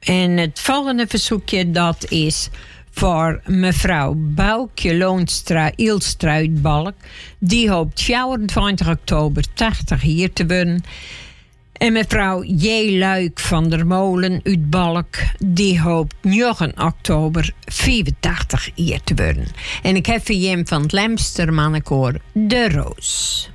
En het volgende verzoekje dat is voor mevrouw Boukje Loonstra Ilstra uit Balk. Die hoopt 24 oktober 80 hier te worden. En mevrouw J. Luik van der Molen uit Balk. Die hoopt 9 oktober 84 hier te worden. En ik heb voor hem van het Lemster mannenkoor De Roos.